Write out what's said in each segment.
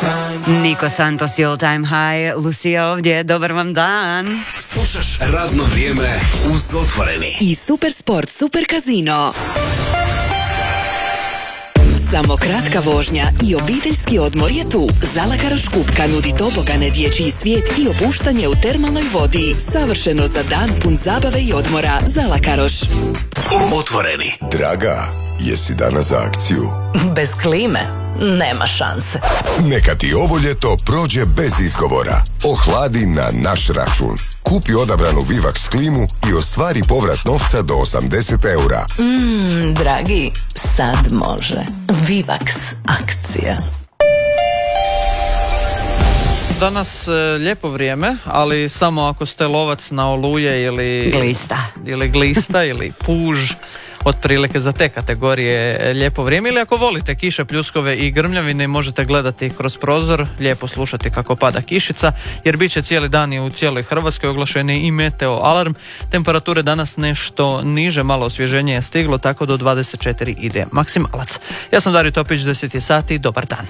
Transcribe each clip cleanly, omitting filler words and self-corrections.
Niko Santos i All Time High, Lucija ovdje, dobar vam dan. Slušaš Radno vrijeme uz Otvoreni. I Super Sport, Super Casino. Samo kratka vožnja i obiteljski odmor je tu. Zalakaroš Kupka nudi tobogane, dječji svijet i opuštanje u termalnoj vodi. Savršeno za dan pun zabave i odmora. Zalakaroš. Otvoreni. Draga, jesi danas za akciju? Bez klime nema šanse. Neka ti ovo ljeto prođe bez izgovora. Ohladi na naš račun. Kupi odabranu Vivax klimu i ostvari povrat novca do 80 eura. Dragi, sad može. Vivax akcija. Danas lijepo vrijeme, ali samo ako ste lovac na oluje ili glista ili puž, otprilike za te kategorije lijepo vrijeme, ili ako volite kiše, pljuskove i grmljavine, možete gledati kroz prozor, lijepo slušati kako pada kišica, jer bit će cijeli dan i u cijeloj Hrvatskoj oglašeni i meteo alarm. Temperature danas nešto niže, malo osvježenje je stiglo, tako do 24 ide maksimalac. Ja sam Dario Topić, 10 sati, dobar dan.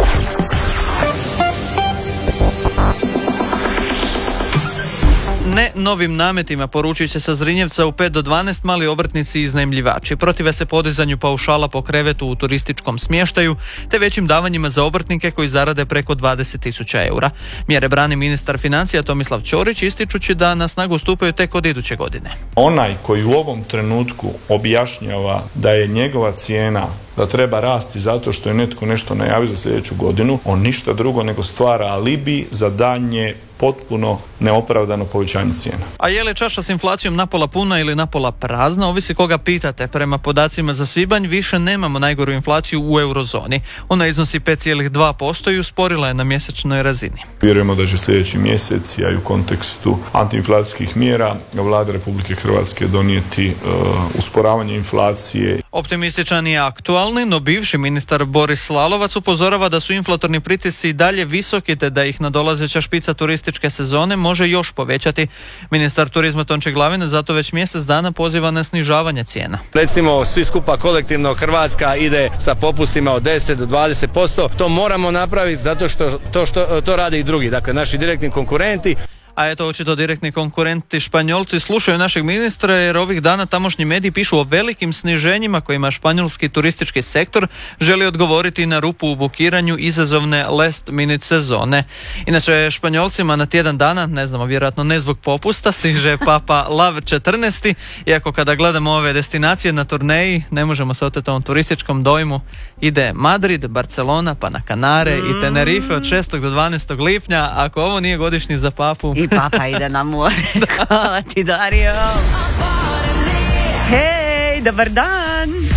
Ne novim nametima, poručujući sa Zrinjevca u 5 do 12 mali obrtnici i iznajmljivači. Protive se podizanju paušala po krevetu u turističkom smještaju, te većim davanjima za obrtnike koji zarade preko 20.000 eura. Mjere brani ministar financija Tomislav Ćorić, ističući da na snagu stupaju tek od iduće godine. Onaj koji u ovom trenutku objašnjava da je njegova cijena da treba rasti zato što je netko nešto najavio za sljedeću godinu, on ništa drugo nego stvara alibi za daljnje potpuno neopravdano povećanje cijena. A je li čaša s inflacijom napola puna ili napola prazna, ovisi koga pitate. Prema podacima za svibanj više nemamo najgoru inflaciju u eurozoni. Ona iznosi 5,2% i usporila je na mjesečnoj razini. Vjerujemo da će sljedeći mjesec, a i u kontekstu antiinflacijskih mjera, Vlada Republike Hrvatske donijeti usporavanje inflacije. Optimističan je aktualni, no bivši ministar Boris Lalovac upozorava da su inflatorni pritisci i dalje visoki, te da ih nadolazeća špica turističke sezone može još povećati. Ministar turizma Tonči Glavina zato već mjesec dana poziva na snižavanje cijena. Recimo, svi skupa kolektivno Hrvatska ide sa popustima od 10 do 20%. To moramo napraviti zato što to rade i drugi, dakle naši direktni konkurenti. A eto, očito direktni konkurenti Španjolci slušaju našeg ministra, jer ovih dana tamošnji mediji pišu o velikim sniženjima kojima španjolski turistički sektor želi odgovoriti na rupu u bukiranju izazovne last minute sezone. Inače, Španjolcima na tjedan dana, ne znamo, vjerojatno ne zbog popusta, stiže Papa Lav 14. Iako kada gledamo ove destinacije na turneji, ne možemo se oteti ovom turističkom dojmu. Ide Madrid, Barcelona, pa na Kanare i Tenerife od 6. do 12. lipnja. Ako ovo nije godišnji za Papu... I Papa ide na more. Hvala ti, Dario. Hej, dobar dan.